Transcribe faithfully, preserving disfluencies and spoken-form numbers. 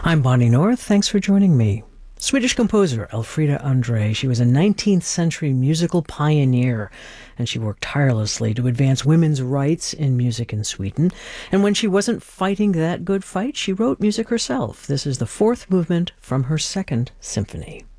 I'm Bonnie North. Thanks for joining me. Swedish composer Elfrida Andre. She was a nineteenth century musical pioneer, and she worked tirelessly to advance women's rights in music in Sweden. And when she wasn't fighting that good fight, she wrote music herself. This is the fourth movement from her second symphony.